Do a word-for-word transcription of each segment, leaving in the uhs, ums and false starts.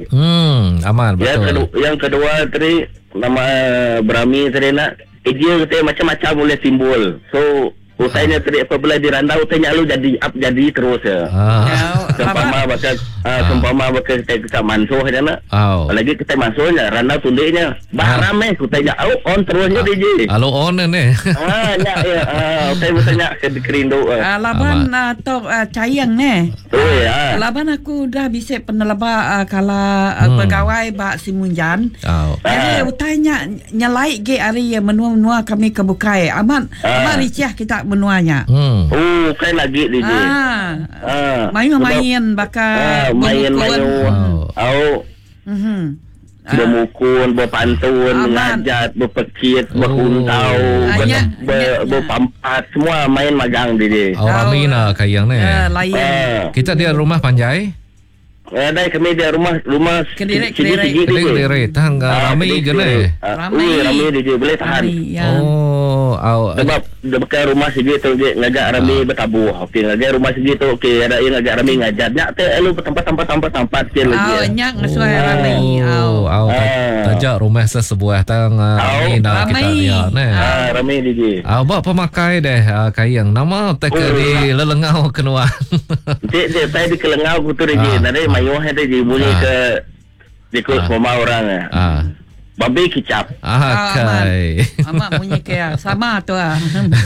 Hmm, aman Yang betul. kedua, yang kedua tadi nama Brahmi tadi nak dia kata macam-macam boleh timbul. So usahanya tadi apabila diranda usahanya lu jadi up jadi terus ya. Ah. Sempama bakal uh, sempama bakal kita kita mansuh je nak. Oh. Apalagi kita mansuhnya randa tundiknya. Bah Ah. ramai usahanya au on terusnya D J. Halo on ni. Ah ya ya ah usah usahanya kerindu. Uh, laban atau uh, cayang ni. Oh ya. Laban aku dah bisa penelaba uh, kala uh, Hmm. pegawai bak Simunjan. Oh. Jadi Ah. utanya nyalai ge hari menua-menua kami kebukai. Aman Ah. aman riciah kita menuanya. Hmm. Oh kan lagi D J. Ah. Ah. Main-main bakal Ah, main-main. Oh. Au Mhm. bermukul, berpantun, Aman. mengajat, berpekit, Oh. berhuntau, ber, Anya- ber, anya- berpampat, semua main magang dia. Oh, ramai nak kayang ni. Uh, lain. Ah, Kita dia rumah Panjai. eh, dah kami dia rumah rumah Kedirik, segi-segi Kedai kedai tang ramai ke ni. Ramai. Ramai. Ramai dia boleh tahan. Ramai, ya. Oh, au. Sebab dia bukan rumah segi tu dia ngajak ramai bertabuh. Okey, ngajak rumah segi tu okey ada yang ngajak ramai ngajak. Nyak tu elu tempat-tempat tempat-tempat sikit lagi. Oh, nyak ngesuai ramai. Oh, au. Ah. Tajak rumah sesebuah tang ramai nak kita Ramai. dia ni. Ah, ramai dia. Au buat pemakai deh uh, kayang. Nama tak Oh, di lelengau kenuan. Dia dia saya di kelengau ku tu dia. Ah. Nanti mayuh dia di bunyi Ah. ke di kos Ah. rumah orang ah. Ah. Babi kicap. Ah, kai. Amak punya kaya sama tu ah.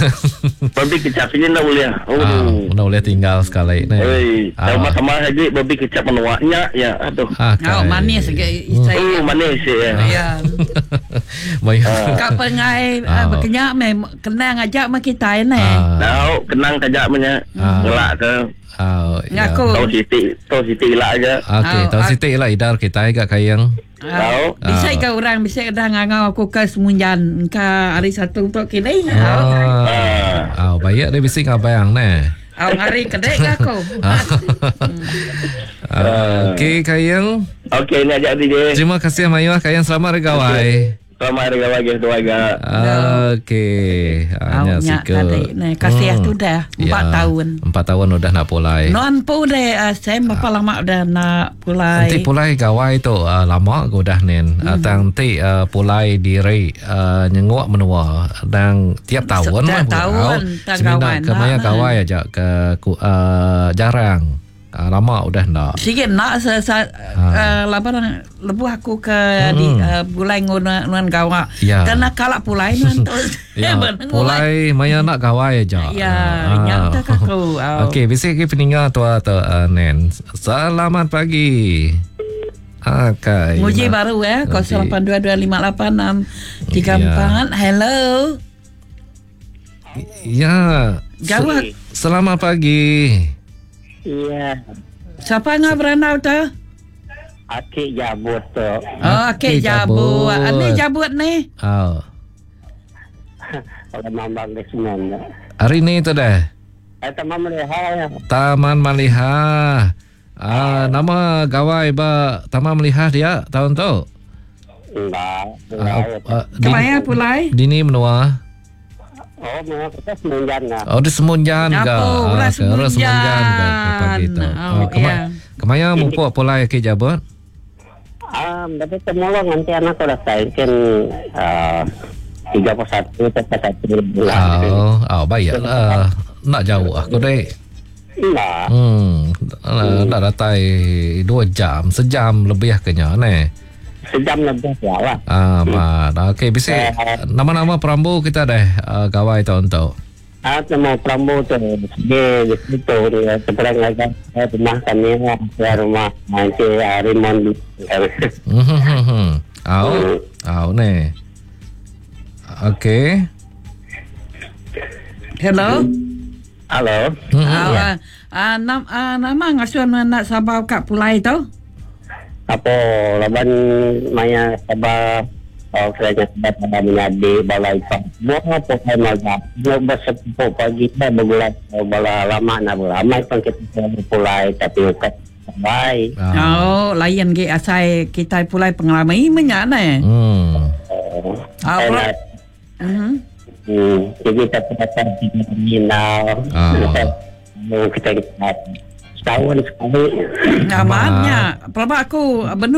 Babi kicap ini nak boleh. Oh. Ah, mana boleh tinggal sekali ni. Oi, Ah. sama-sama lagi babi kicap menuaknya ya. Aduh. Ah, Oh, kai. manis ke Oh, saya. manis ya. Ya. Baik. Kak pengai Ah. uh, berkenyak mem kenang ajak mak kita ni. Ah. Tahu kenang tajak punya. Ah. Gelak ke. Ah, ya. Ngaku. Tahu Siti, tahu Siti gelak aja. Okey, Ah, tahu ah. Siti lah idar kita agak kayang. Tahu? Bisa Ah. ke orang bisa dah ngangau aku ke Semunjan ke hari satu untuk kini. Ah. Ah, baik dia bising abayang ni. Oh, hari kedai ke aku. Ah, okey kayang. Okey, ni ajak dia. Terima kasih Mayuah kayang selamat regawai. Selamat hari gawa guys doaga. Okey. Hanya Awaknya sikit. kadai ni kasih tu dah empat Ya, tahun. Empat tahun udah nak pulai. Non pun dah saya berapa lama dah nak pulai. Nanti pulai gawai tu uh, lama aku dah nen. Hmm. Uh, nanti uh, pulai diri uh, nyenguk menua dan tiap tahun Setiap tahun, tak kawan. Kemaya Ha. gawai aja ke ku- uh, jarang. Uh, lama udah ndak. Sikit nak se, se uh, lapan lebu aku ke Hmm. di uh, bulai ngunan ngunan gawa. Ya. Karena kalak pulai nan tu. Ya, pulai maya nak gawai aja. Ya, Ah. nyak tak aku. Oh. Okey, bisik ke peninggal tu atau uh, nen. Selamat pagi. Okay. Muji baru eh kosong lapan dua dua lima lapan enam tiga empat. Hello. Ya. Gawat. Selamat pagi. Iya. Siapa ngah beranau tu? Aki jabut tu. Oh, okey Okey, jabut. jabut. Ani jabut ni. Oh. Kalau mambang di semuanya. Hari ni tu dah. Eh, tamam melihat. Taman Maliha. Ah, nama gawai ba Taman Maliha dia tahun tu. Enggak. Ah, ah, di, Kemana pulai? dini menua. Oh, memang kita semenjan lah. Oh, di Semunjan ke? Apa? Orang ke? Orang Semunjan ke? Ke pagi tu. Oh, kema, ya. Kemaya mumpuk pulai ke jabut? Ah, berarti temulung nanti anak udah kan ah, tiga puluh satu tepat satu bulan. Oh, oh baiklah. Nak jauh aku dek. Enggak. Hmm, hmm. Nak datai dua jam, sejam lebih kenya ni. Sejam lebih ya lah. Ah, mat. Okey, bisa nama-nama perambu kita dah uh, gawai tahun tu. Ah, mau Prambu tu dia di situ dia seberang aja saya rumah kami ya rumah nanti Rimon. Hmm, hmm, hmm. Au, au ni. Okey. Hello. Halo. Hmm, Ah, ah, nam, ah, nama ngasuh nak sabau kat pulai tu? Apa laban maya sabah oh kerja pada menjadi balai pam. Mau apa saya maga. Mau bersepupu pagi dah berbulan bala lama nak lama pun kita pulai tapi ukat baik. Oh, lain ke asai kita pulai pengalaman ini menyak ni. Hmm. Oh, Ah, saya pula- nak Mhm. hmm, jadi kita dapat di Minau. Ah. Kita kita setahun sekali. Namanya, pelabak aku